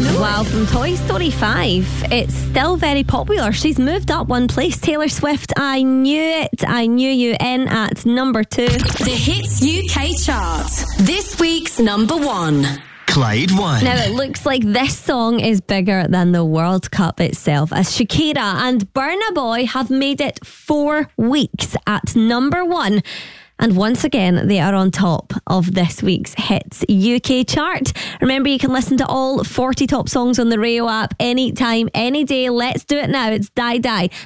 Well, from Toy Story 5, it's still very popular. She's moved up one place. Taylor Swift, I Knew It, I Knew You, in at number 2. The Hits UK chart. This week's number 1. Clyde One. Now, it looks like this song is bigger than the World Cup itself, as Shakira and Burna Boy have made it 4 weeks at number 1. And once again, they are on top of this week's Hits UK chart. Remember, you can listen to all 40 top songs on the Radio app anytime, any day. Let's do it now. It's Die Die.